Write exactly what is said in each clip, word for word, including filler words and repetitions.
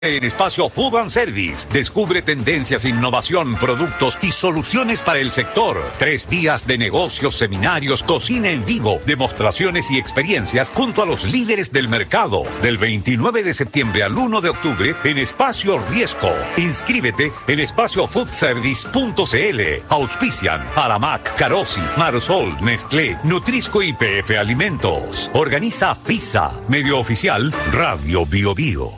En Espacio Food and Service, descubre tendencias, innovación, productos y soluciones para el sector. Tres días de negocios, seminarios, cocina en vivo, demostraciones y experiencias junto a los líderes del mercado. Del veintinueve de septiembre al uno de octubre en Espacio Riesco. Inscríbete en espacio food service punto c l. Auspician Aramac, Carosi, Marsol, Nestlé, Nutrisco y P F Alimentos. Organiza FISA, medio oficial Radio Bio Bio.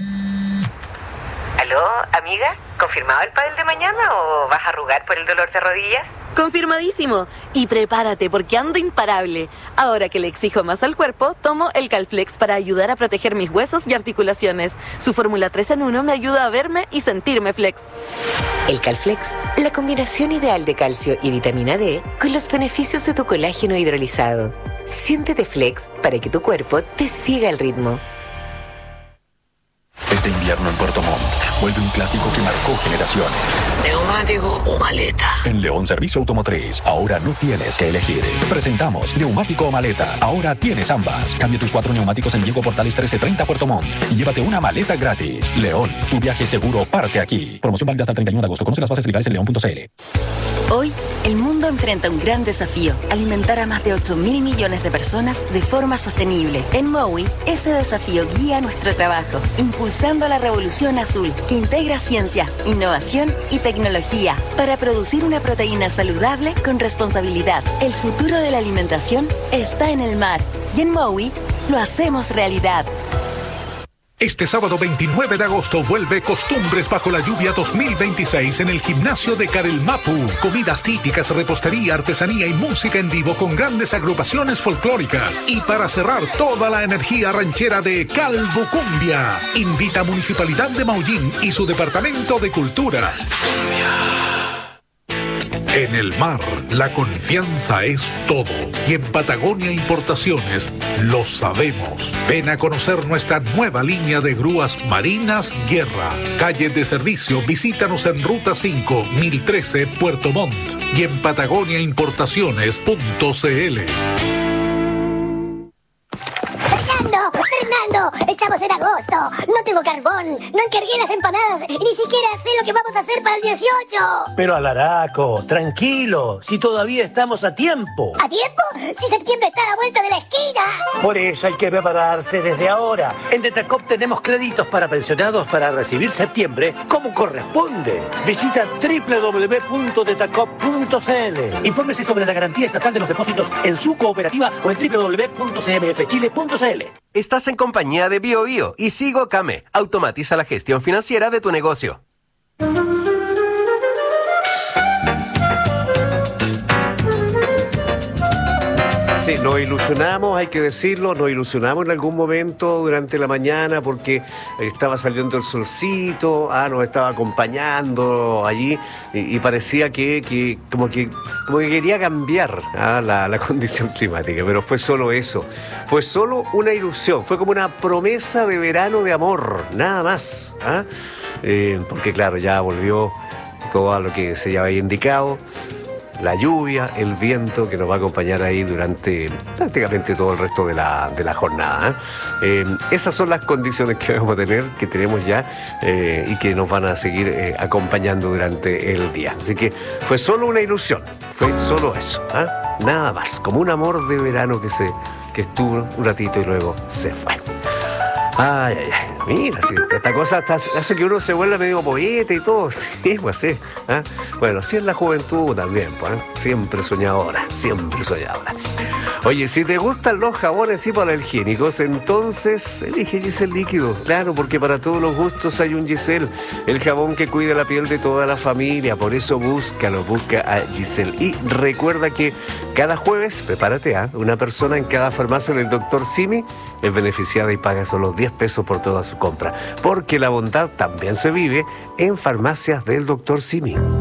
¿Aló, amiga? ¿Confirmado el pádel de mañana o vas a arrugar por el dolor de rodillas? Confirmadísimo. Y prepárate porque ando imparable. Ahora que le exijo más al cuerpo, tomo el Calflex para ayudar a proteger mis huesos y articulaciones. Su fórmula tres en uno me ayuda a verme y sentirme flex. El Calflex, la combinación ideal de calcio y vitamina D con los beneficios de tu colágeno hidrolizado. Siéntete flex para que tu cuerpo te siga el ritmo. Este invierno en Puerto Montt vuelve un clásico que marcó generaciones. ¿Neumático o maleta? En León Servicio Automotriz, ahora no tienes que elegir. Presentamos neumático o maleta. Ahora tienes ambas. Cambia tus cuatro neumáticos en Diego Portales trece treinta Puerto Montt y llévate una maleta gratis. León, tu viaje seguro parte aquí. Promoción válida hasta el treinta y uno de agosto. Conoce las bases legales en león punto c l. Hoy, el mundo enfrenta un gran desafío: alimentar a más de ocho mil millones de personas de forma sostenible. En Mowi, ese desafío guía nuestro trabajo, impulsando la revolución azul, que integra ciencia, innovación y tecnología para producir una proteína saludable con responsabilidad. El futuro de la alimentación está en el mar, y en Mowi lo hacemos realidad. Este sábado veintinueve de agosto vuelve Costumbres Bajo la Lluvia dos mil veintiséis en el gimnasio de Carelmapu. Comidas típicas, repostería, artesanía y música en vivo con grandes agrupaciones folclóricas. Y para cerrar, toda la energía ranchera de Calbucumbia. Invita a Municipalidad de Maullín y su Departamento de Cultura. En el mar, la confianza es todo. Y en Patagonia Importaciones lo sabemos. Ven a conocer nuestra nueva línea de grúas marinas Guerra. Calle de servicio, visítanos en Ruta cinco, mil trece, Puerto Montt. Y en patagonia importaciones punto c l. ¡Fernando! ¡Estamos en agosto! ¡No tengo carbón! ¡No encargué las empanadas! ¡Y ni siquiera sé lo que vamos a hacer para el dieciocho! Pero Alaraco, tranquilo, si todavía estamos a tiempo. ¿A tiempo? ¡Si septiembre está a la vuelta de la esquina! Por eso hay que prepararse desde ahora. En Detacop tenemos créditos para pensionados para recibir septiembre como corresponde. Visita doble u doble u doble u punto detacop punto c l. Infórmese sobre la garantía estatal de los depósitos en su cooperativa o en doble u doble u doble u punto c m f chile punto c l. Estás en compañía de Bio Bio y Sigo Came. Automatiza la gestión financiera de tu negocio. Sí, nos ilusionamos, hay que decirlo, nos ilusionamos en algún momento durante la mañana porque estaba saliendo el solcito, ah, nos estaba acompañando allí y, y parecía que, que, como que como que quería cambiar ah, la, la condición climática, pero fue solo eso, fue solo una ilusión, fue como una promesa de verano de amor, nada más, ¿ah? eh, porque claro, ya volvió todo lo que se ya había indicado. La lluvia, el viento que nos va a acompañar ahí durante prácticamente todo el resto de la, de la jornada. ¿eh? Eh, esas son las condiciones que vamos a tener, que tenemos ya eh, y que nos van a seguir eh, acompañando durante el día. Así que fue solo una ilusión, fue solo eso, ¿eh? Nada más, como un amor de verano que, se, que estuvo un ratito y luego se fue. Ay, ay, ay, mira, sí, esta cosa hasta hace que uno se vuelva medio poeta y todo, sí, pues sí. ¿eh? Bueno, sí es la juventud también, pues, ¿eh? Siempre soñadora, siempre soñadora. Oye, si te gustan los jabones y higiénicos, entonces elige Giselle Líquido. Claro, porque para todos los gustos hay un Giselle, el jabón que cuida la piel de toda la familia. Por eso búscalo, busca a Giselle. Y recuerda que cada jueves, prepárate, ¿eh? una persona en cada farmacia del doctor Simi es beneficiada y paga solo diez pesos por toda su compra. Porque la bondad también se vive en farmacias del doctor Simi.